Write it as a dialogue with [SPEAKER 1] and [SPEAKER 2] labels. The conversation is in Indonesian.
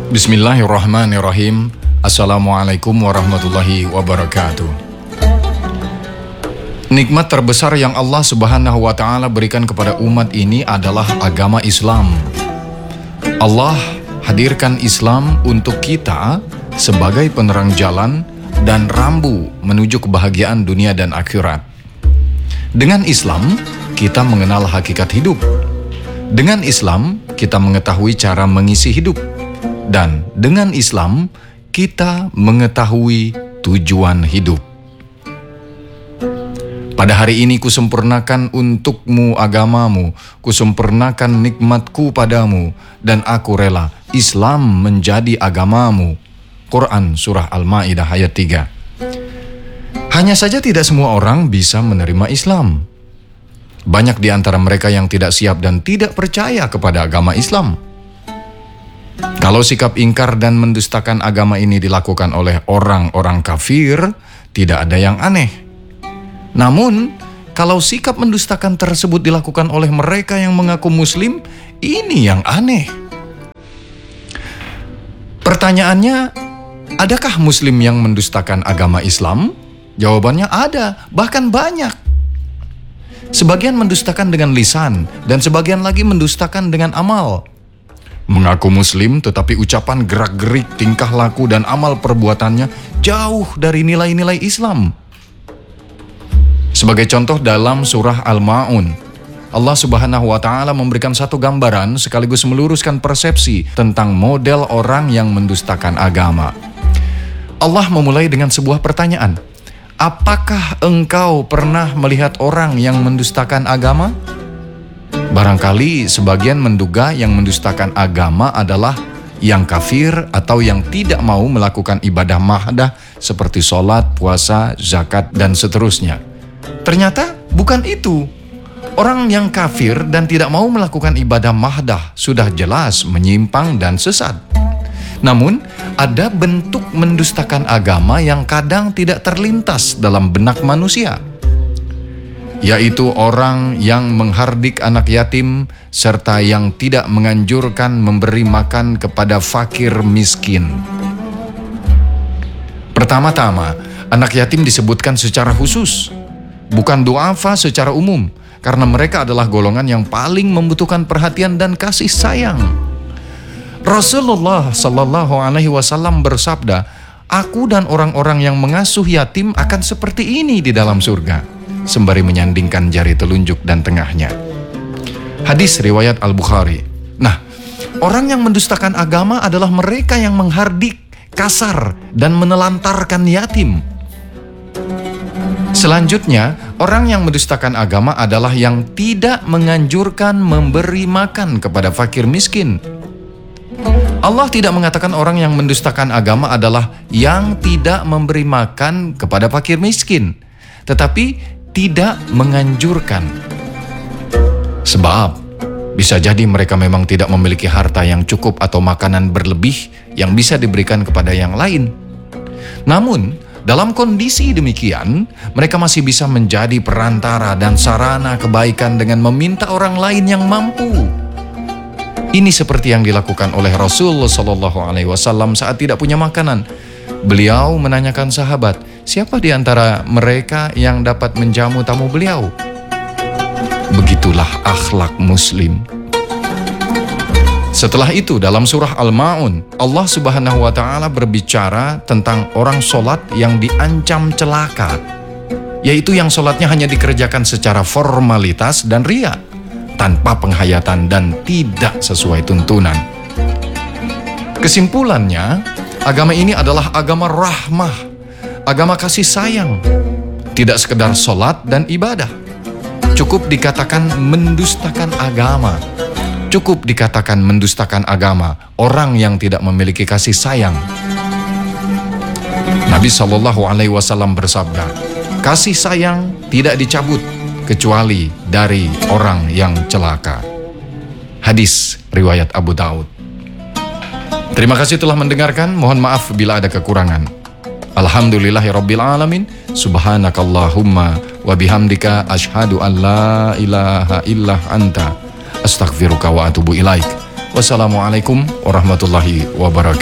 [SPEAKER 1] Bismillahirrahmanirrahim. Assalamualaikum warahmatullahi wabarakatuh. Nikmat terbesar yang Allah Subhanahu wa Ta'ala berikan kepada umat ini adalah agama Islam. Allah hadirkan Islam untuk kita sebagai penerang jalan dan rambu menuju kebahagiaan dunia dan akhirat. Dengan Islam, kita mengenal hakikat hidup. Dengan Islam, kita mengetahui cara mengisi hidup. Dan dengan Islam, kita mengetahui tujuan hidup. Pada hari ini kusempurnakan untukmu agamamu, kusempurnakan nikmatku padamu, dan aku rela Islam menjadi agamamu. Quran Surah Al-Ma'idah ayat 3. Hanya saja tidak semua orang bisa menerima Islam. Banyak di antara mereka yang tidak siap dan tidak percaya kepada agama Islam. Kalau sikap ingkar dan mendustakan agama ini dilakukan oleh orang-orang kafir, tidak ada yang aneh. Namun, kalau sikap mendustakan tersebut dilakukan oleh mereka yang mengaku muslim, ini yang aneh. Pertanyaannya, adakah muslim yang mendustakan agama Islam? Jawabannya ada, bahkan banyak. Sebagian mendustakan dengan lisan, dan sebagian lagi mendustakan dengan amal. Mengaku muslim tetapi ucapan, gerak-gerik, tingkah laku dan amal perbuatannya jauh dari nilai-nilai Islam. Sebagai contoh dalam surah Al-Ma'un, Allah Subhanahu wa Ta'ala memberikan satu gambaran sekaligus meluruskan persepsi tentang model orang yang mendustakan agama. Allah memulai dengan sebuah pertanyaan. Apakah engkau pernah melihat orang yang mendustakan agama? Barangkali sebagian menduga yang mendustakan agama adalah yang kafir atau yang tidak mau melakukan ibadah mahdah seperti sholat, puasa, zakat, dan seterusnya. Ternyata bukan itu. Orang yang kafir dan tidak mau melakukan ibadah mahdah sudah jelas menyimpang dan sesat. Namun, ada bentuk mendustakan agama yang kadang tidak terlintas dalam benak manusia, yaitu orang yang menghardik anak yatim serta yang tidak menganjurkan memberi makan kepada fakir miskin. Pertama-tama, anak yatim disebutkan secara khusus, bukan du'afa secara umum, karena mereka adalah golongan yang paling membutuhkan perhatian dan kasih sayang. Rasulullah Sallallahu Alaihi Wasallam bersabda, "Aku dan orang-orang yang mengasuh yatim akan seperti ini di dalam surga," sembari menyandingkan jari telunjuk dan tengahnya. Hadis riwayat Al-Bukhari. Nah, orang yang mendustakan agama adalah mereka yang menghardik, kasar, dan menelantarkan yatim. Selanjutnya, orang yang mendustakan agama adalah yang tidak menganjurkan memberi makan kepada fakir miskin. Allah tidak mengatakan orang yang mendustakan agama adalah yang tidak memberi makan kepada fakir miskin, tetapi tidak menganjurkan. Sebab bisa jadi mereka memang tidak memiliki harta yang cukup atau makanan berlebih yang bisa diberikan kepada yang lain. Namun, dalam kondisi demikian, mereka masih bisa menjadi perantara dan sarana kebaikan dengan meminta orang lain yang mampu. Ini seperti yang dilakukan oleh Rasulullah SAW saat tidak punya makanan. Beliau menanyakan sahabat, siapa di antara mereka yang dapat menjamu tamu beliau? Begitulah akhlak muslim. Setelah itu dalam surah Al-Ma'un, Allah Subhanahu wa Ta'ala berbicara tentang orang sholat yang diancam celaka, yaitu yang sholatnya hanya dikerjakan secara formalitas dan riya, tanpa penghayatan dan tidak sesuai tuntunan. Kesimpulannya, agama ini adalah agama rahmah, agama kasih sayang, tidak sekedar sholat dan ibadah. Cukup dikatakan mendustakan agama. Cukup dikatakan mendustakan agama orang yang tidak memiliki kasih sayang. Nabi Shallallahu Alaihi Wasallam bersabda, kasih sayang tidak dicabut kecuali dari orang yang celaka. Hadis riwayat Abu Daud. Terima kasih telah mendengarkan. Mohon maaf bila ada kekurangan. Alhamdulillahirabbil alamin. Subhanakallahumma wa bihamdika asyhadu an la ilaha illa anta astaghfiruka wa atubu ilaik. Wassalamualaikum warahmatullahi wabarakatuh.